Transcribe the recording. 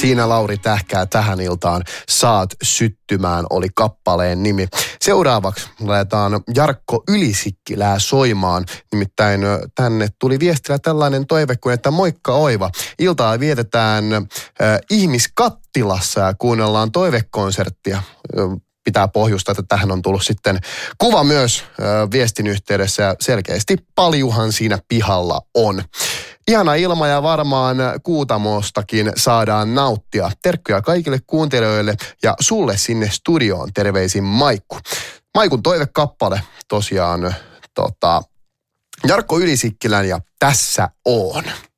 Siinä Lauri Tähkää tähän iltaan Saat syttymään oli kappaleen nimi. Seuraavaksi laitetaan Jarkko Ylisikkilää soimaan. Nimittäin tänne tuli viestillä tällainen toive kuin, että moikka Oiva. Iltaa vietetään ihmiskattilassa ja kuunnellaan toivekonserttia. Pitää pohjustaa, että tähän on tullut sitten kuva myös viestin yhteydessä ja selkeästi paljuhan siinä pihalla on. Ihana ilma ja varmaan Kuutamostakin saadaan nauttia. Terkkuja kaikille kuuntelijoille ja sulle sinne studioon. Terveisin Maikku. Maikun toivekappale tosiaan Jarkko Ylisikkilän ja Tässä on.